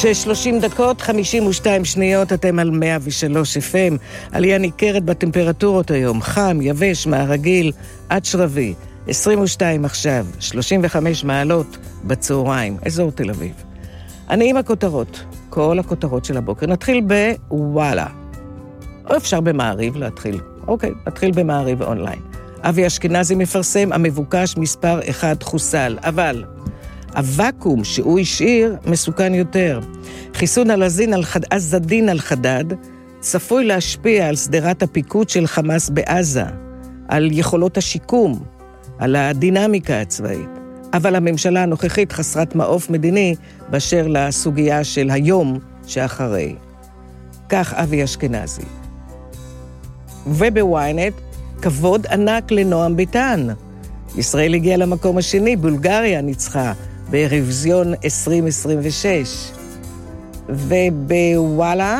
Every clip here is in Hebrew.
6:30, 52 שניות, אתם על 103 FM. עלייה ניכרת בטמפרטורות היום, חם, יבש, מהרגיל, עד שרבי. 22 עכשיו, 35 מעלות בצהריים, אזור תל אביב. אני עם הכותרות, כל הכותרות של הבוקר. נתחיל בוואלה. או אפשר במעריב להתחיל. אוקיי, נתחיל במעריב אונליין. אבי אשכנזי מפרסם, המבוקש מספר 1 חוסל, אבל הוואקום שהוא השאיר מסוכן יותר. חיסון עז-א-דין אל-חדד צפוי להשפיע על סדרת הפיקוד של חמאס בעזה, על יכולות השיקום, על הדינמיקה הצבאית. אבל הממשלה הנוכחית חסרת מעוף מדיני באשר לסוגיה של היום שאחרי. כך אבי אשכנזי. ובוויינט, כבוד ענק לנועם ביטן. ישראל הגיעה למקום השני, בולגריה ניצחה באירוויזיון 2026. ובוואלה,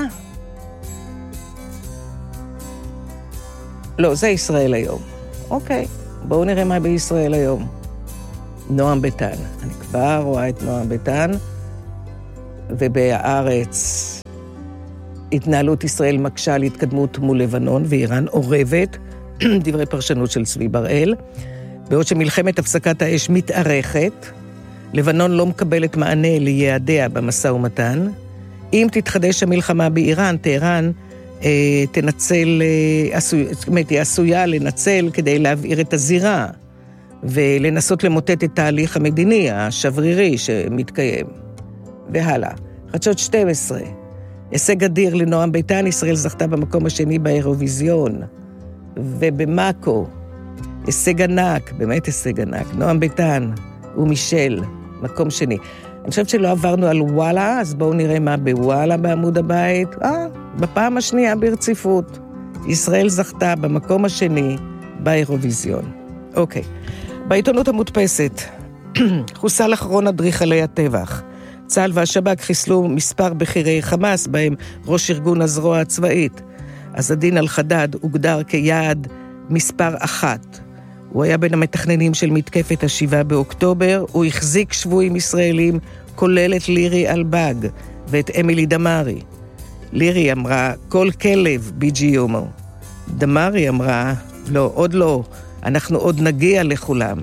לא, זה ישראל היום. אוקיי, בואו נראה מה בישראל היום. נועם ביטן. אני כבר רואה את נועם ביטן, ובהארץ התנהלות ישראל מקשה על התקדמות מול לבנון, ואיראן עורבת, דברי פרשנות של צבי בראל, בעוד שמלחמת הפסקת האש מתארכת, לבנון לא מקבלת מענה ליעדיה במשא ומתן. אם תתחדש המלחמה באיראן, טהרן היא עשויה לנצל כדי להבעיר את הזירה, ולנסות למוטט את תהליך המדיני השברירי שמתקיים. והלאה. חדשות 12. הישג אדיר לנועם ביטן, ישראל זכתה במקום השני באירוויזיון. ובמאקו, הישג ענק, באמת הישג ענק. נועם ביטן ומישל, מקום שני. אני חושבת שלא עברנו על וואלה, אז בואו נראה מה בוואלה בעמוד הבית. בפעם השנייה ברציפות. ישראל זכתה במקום השני באירוויזיון. אוקיי. בעיתונות המודפסת, חוסל אחרון אדריכלי הטבח. צה"ל והשב"כ חיסלו מספר בכירי חמאס, בהם ראש ארגון הזרוע הצבאית. עז-א-דין אל-חדד הוגדר כיעד מספר 1. הוא היה בין המתכננים של מתקפת ה-7 באוקטובר, הוא החזיק שבויים ישראלים, כולל את לירי אלבג ואת אמילי דמארי. לירי אמרה, כל כלב ביג'יומו. דמארי אמרה, לא, עוד לא, אנחנו עוד נגיע לכולם.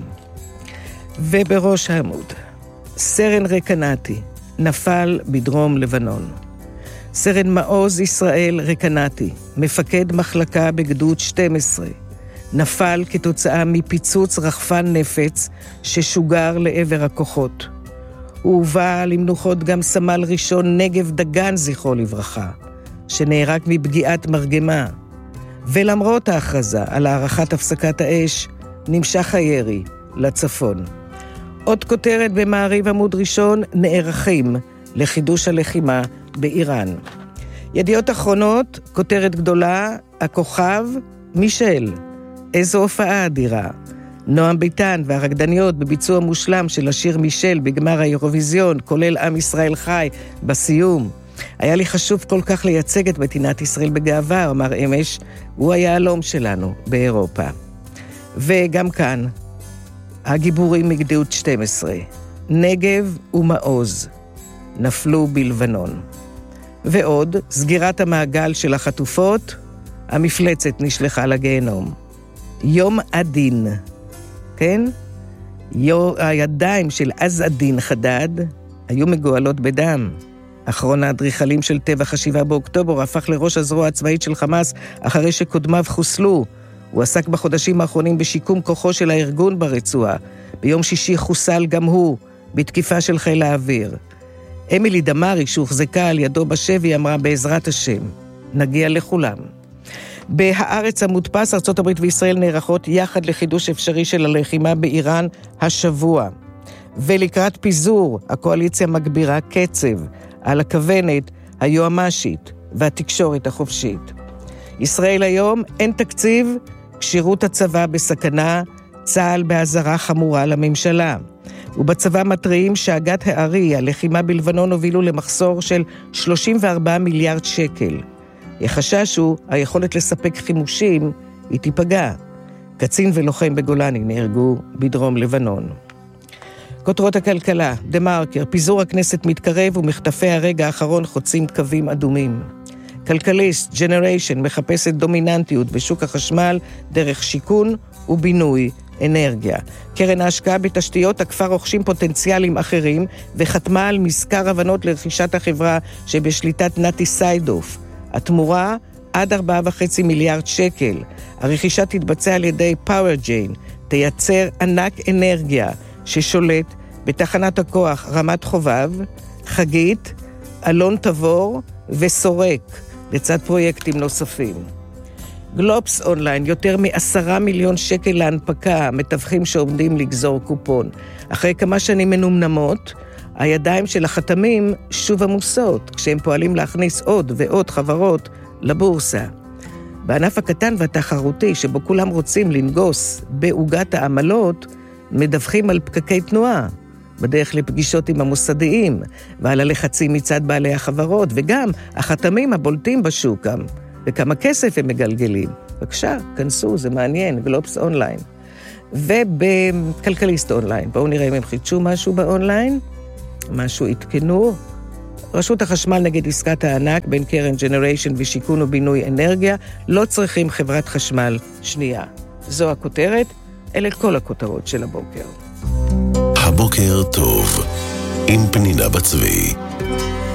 ובראש העמוד, סרן רקנתי, נפל בדרום לבנון. סרן מעוז ישראל רקנתי, מפקד מחלקה בגדוד 12, נפל כתוצאה מפיצוץ רחפן נפץ ששוגר לעבר הכוחות. הוא הובא למנוחות גם סמל ראשון נגב דגן זכרו לברכה, שנהרג מפגיעת מרגמה. ולמרות ההכרזה על הערכת הפסקת האש, נמשך הירי לצפון. עוד כותרת במעריב עמוד ראשון, נערכים לחידוש הלחימה באיראן. ידיעות אחרונות, כותרת גדולה, הכוכב מישל. איזו הופעה אדירה. נועם ביטן והרקדניות בביצוע מושלם של השיר מישל בגמר האירוויזיון, כולל עם ישראל חי בסיום. היה לי חשוב כל כך לייצג את מדינת ישראל בגאווה, אמר אמש, הוא היה הלום שלנו באירופה. וגם כאן, הגיבורים מגדוד 12, נגב ומעוז, נפלו בלבנון. ועוד, סגירת המעגל של החטופות, המפלצת נשלחה לגיהנום. יום הדין, כן? הידיים של עז-א-דין חדד היו מגואלות בדם. אחרון האדריכלים של טבח ה-7 באוקטובר הפך לראש הזרוע הצבאית של חמאס אחרי שקודמיו חוסלו. הוא עסק בחודשים האחרונים בשיקום כוחו של הארגון ברצועה. ביום שישי חוסל גם הוא בתקיפה של חיל האוויר. אמילי דמארי שהוחזקה על ידו בשבי אמרה בעזרת השם, נגיע לכולם. בהארץ המודפס, ארצות הברית וישראל נערכות יחד לחידוש אפשרי של הלחימה באיראן השבוע. ולקראת פיזור, הקואליציה מגבירה קצב על הכוונת היועמ"שית והתקשורת החופשית. ישראל היום אין תקציב, כשירות הצבא בסכנה, צה"ל בהזרה חמורה לממשלה. ובצבא מטריעים שהגת הארי, הלחימה בלבנון הובילו למחסור של 34 מיליארד שקל. החשש הוא, היכולת לספק חימושים, היא תיפגע. קצין ולוחם בגולני נהרגו בדרום לבנון. כותרות הכלכלה, דה מרקר, פיזור הכנסת מתקרב ומחטפי הרגע האחרון חוצים קווים אדומים. כלכליסט, ג'נריישן, מחפשת דומיננטיות בשוק החשמל דרך שיכון ובינוי, אנרגיה. קרן ההשקעה בתשתיות הכפר רוכשים פוטנציאלים אחרים וחתמה על מזכר הבנות לרכישת החברה שבשליטת נתי סיידוף. התמורה עד 4.5 מיליארד שקל. הרכישה תתבצע על ידי PowerGen, תייצר ענק אנרגיה ששולט בתחנת הכוח רמת חובב, חגית, אלון תבור וסורק, לצד פרויקטים נוספים. גלובס אונליין, יותר מ10 מיליון שקל להנפקה, מתווכים שעומדים לגזור קופון. אחרי כמה שנים מנומנמות, הידיים של החתמים שוב עמוסות, כשהם פועלים להכניס עוד ועוד חברות לבורסה. בענף הקטן והתחרותי, שבו כולם רוצים לנגוס בעוגת העמלות, מדווחים על פקקי תנועה, בדרך לפגישות עם המוסדיים, ועל הלחצים מצד בעלי החברות, וגם החתמים הבולטים בשוק, וכמה כסף הם מגלגלים. בבקשה, כנסו, זה מעניין, גלובס אונליין. ובכלכליסט אונליין, בואו נראה אם הם חידשו משהו באונליין, משהו התקנו. רשות החשמל נגד עסקת הענק בין קרן ג'נריישן ושיכון ובינוי אנרגיה, לא צריכים חברת חשמל שנייה. זו הכותרת, אלה כל הכותרות של הבוקר. הבוקר טוב, עם פנינה בצבי.